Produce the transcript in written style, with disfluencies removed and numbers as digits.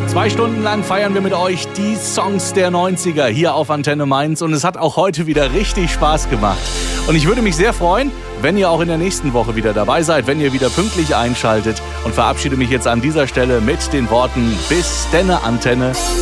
2 Stunden lang feiern wir mit euch die Songs der 90er hier auf Antenne Mainz und es hat auch heute wieder richtig Spaß gemacht. Und ich würde mich sehr freuen, wenn ihr auch in der nächsten Woche wieder dabei seid, wenn ihr wieder pünktlich einschaltet und verabschiede mich jetzt an dieser Stelle mit den Worten bis denne Antenne.